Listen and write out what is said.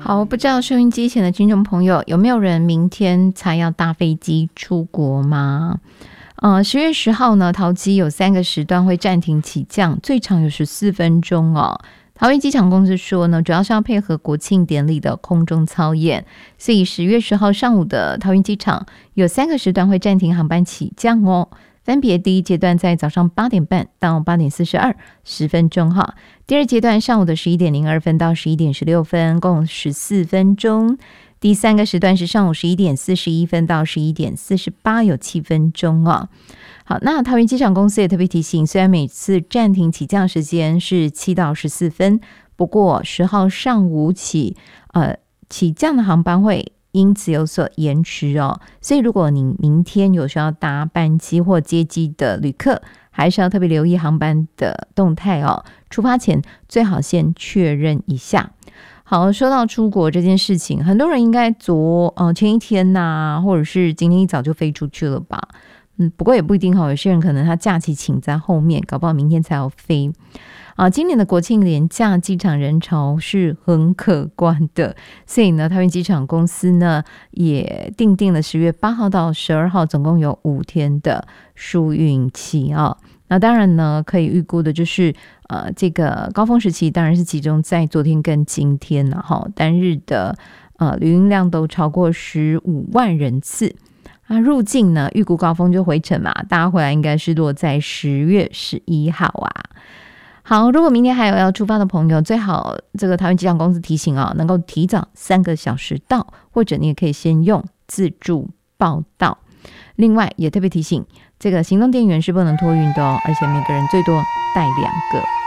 好，不知道收音机前的听众朋友有没有人明天才要搭飞机出国吗？10月10号呢，桃机有3个时段会暂停起降，最长有14分钟哦。桃园机场公司说呢，主要是要配合国庆典礼的空中操演，所以10月10号上午的桃园机场有3个时段会暂停航班起降哦。分别第一阶段在早上8点半到8点42 10分钟哈，第二阶段上午的11点02分到11点16分，共14分钟。第三个时段是上午11点41分到11点48，有7分钟哦。好，那桃园机场公司也特别提醒，虽然每次暂停起降时间是7到14分，不过10号上午起降的航班会因此有所延迟哦，所以如果你明天有需要搭班机或接机的旅客，还是要特别留意航班的动态哦。出发前最好先确认一下。好，说到出国这件事情，很多人应该前一天或者是今天一早就飞出去了吧？不过也不一定有些人可能他假期请在后面，搞不好明天才要飞。今年的国庆连假机场人潮是很可观的，所以呢，桃园机场公司呢也订定了10月8号到12号，总共有5天的疏运期那当然呢，可以预估的就是这个高峰时期当然是集中在昨天跟今天了单日的旅运量都超过15万人次。入境呢预估高峰就回程嘛，大家回来应该是落在10月11号好，如果明天还有要出发的朋友，最好这个桃园机场公司提醒能够提早3个小时到，或者你也可以先用自助报到。另外也特别提醒，这个行动电源是不能托运的而且每个人最多带2个。